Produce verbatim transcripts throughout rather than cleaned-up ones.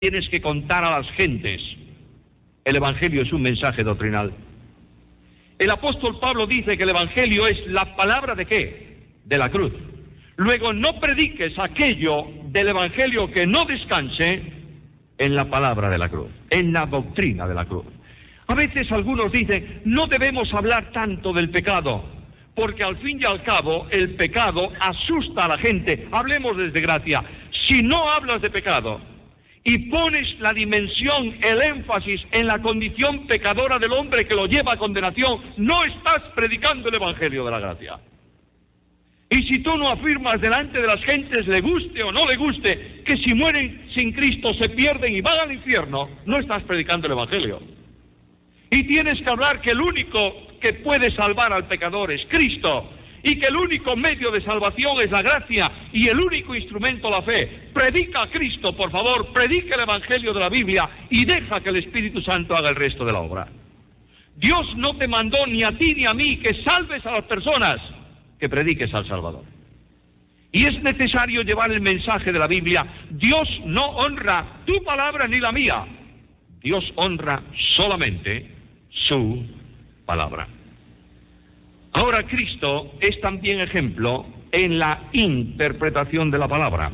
tienes que contar a las gentes. El Evangelio es un mensaje doctrinal. El apóstol Pablo dice que el Evangelio es la palabra ¿de qué? De la cruz. Luego, no prediques aquello del Evangelio que no descanse en la palabra de la cruz, en la doctrina de la cruz. A veces algunos dicen, no debemos hablar tanto del pecado, porque al fin y al cabo el pecado asusta a la gente. Hablemos de desgracia. Si no hablas de pecado y pones la dimensión, el énfasis en la condición pecadora del hombre que lo lleva a condenación, no estás predicando el Evangelio de la gracia. Y si tú no afirmas delante de las gentes, le guste o no le guste, que si mueren sin Cristo se pierden y van al infierno, no estás predicando el Evangelio. Y tienes que hablar que el único que puede salvar al pecador es Cristo, y que el único medio de salvación es la gracia, y el único instrumento la fe. Predica a Cristo, por favor, predica el Evangelio de la Biblia, y deja que el Espíritu Santo haga el resto de la obra. Dios no te mandó ni a ti ni a mí que salves a las personas, que prediques al Salvador. Y es necesario llevar el mensaje de la Biblia. Dios no honra tu palabra ni la mía. Dios honra solamente su palabra. Ahora, Cristo es también ejemplo en la interpretación de la palabra.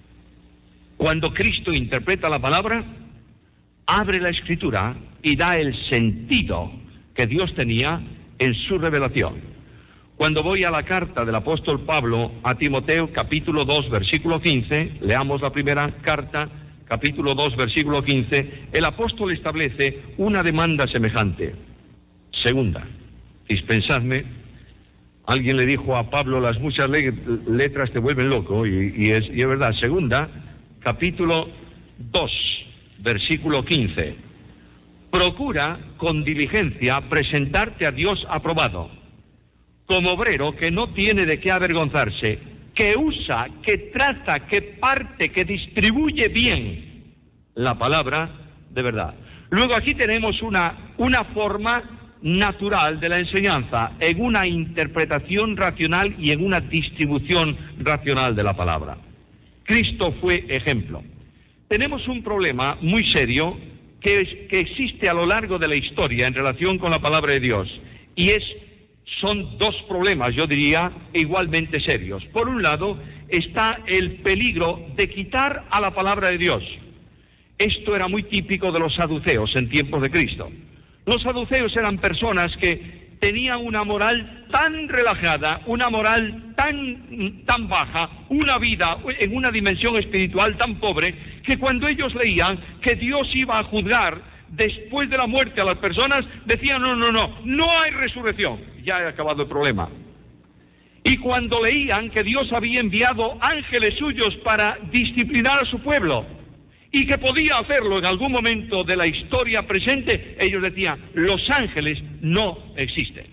Cuando Cristo interpreta la palabra, abre la Escritura y da el sentido que Dios tenía en su revelación. Cuando voy a la carta del apóstol Pablo a Timoteo, capítulo dos, versículo quince, leamos la primera carta, capítulo dos, versículo quince, el apóstol establece una demanda semejante. Segunda, dispensadme, alguien le dijo a Pablo, las muchas le letras te vuelven loco, y, y, es, y es verdad. Segunda, capítulo dos, versículo quince, procura con diligencia presentarte a Dios aprobado, como obrero que no tiene de qué avergonzarse, que usa, que trata, que parte, que distribuye bien la palabra de verdad. Luego aquí tenemos una, una forma natural de la enseñanza, en una interpretación racional y en una distribución racional de la palabra. Cristo fue ejemplo. Tenemos un problema muy serio que, es, que existe a lo largo de la historia en relación con la palabra de Dios, y es Son dos problemas, yo diría, igualmente serios. Por un lado, está el peligro de quitar a la palabra de Dios. Esto era muy típico de los saduceos en tiempos de Cristo. Los saduceos eran personas que tenían una moral tan relajada, una moral tan, tan baja, una vida en una dimensión espiritual tan pobre, que cuando ellos leían que Dios iba a juzgar después de la muerte a las personas, decían, no, no, no, no hay resurrección, ya he acabado el problema. Y cuando leían que Dios había enviado ángeles suyos para disciplinar a su pueblo, y que podía hacerlo en algún momento de la historia presente, ellos decían, los ángeles no existen.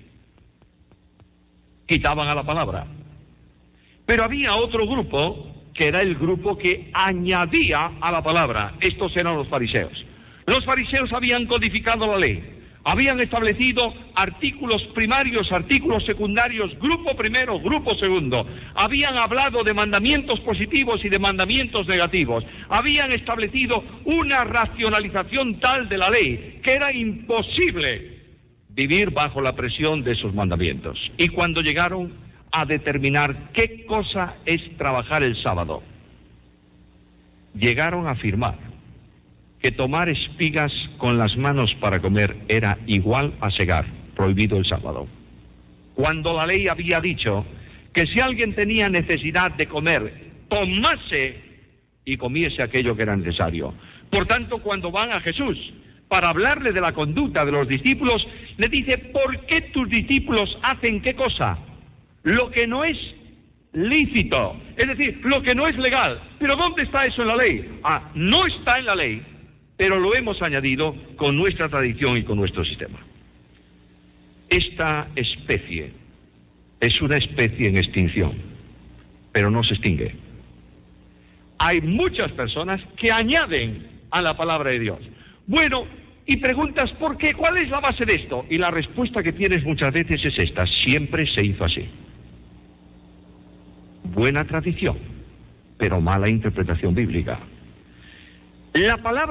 Quitaban a la palabra. Pero había otro grupo, que era el grupo que añadía a la palabra. Estos eran los fariseos. Los fariseos habían codificado la ley, habían establecido artículos primarios, artículos secundarios, grupo primero, grupo segundo, habían hablado de mandamientos positivos y de mandamientos negativos, habían establecido una racionalización tal de la ley que era imposible vivir bajo la presión de esos mandamientos. Y cuando llegaron a determinar qué cosa es trabajar el sábado, llegaron a afirmar que tomar espigas con las manos para comer era igual a segar, prohibido el sábado. Cuando la ley había dicho que si alguien tenía necesidad de comer, tomase y comiese aquello que era necesario. Por tanto, cuando van a Jesús para hablarle de la conducta de los discípulos, le dice, ¿por qué tus discípulos hacen qué cosa? Lo que no es lícito, es decir, lo que no es legal. ¿Pero dónde está eso en la ley? Ah, no está en la ley, pero lo hemos añadido con nuestra tradición y con nuestro sistema. Esta especie es una especie en extinción, pero no se extingue. Hay muchas personas que añaden a la palabra de Dios. Bueno, y preguntas, ¿por qué? ¿Cuál es la base de esto? Y la respuesta que tienes muchas veces es esta: siempre se hizo así. Buena tradición, pero mala interpretación bíblica. La palabra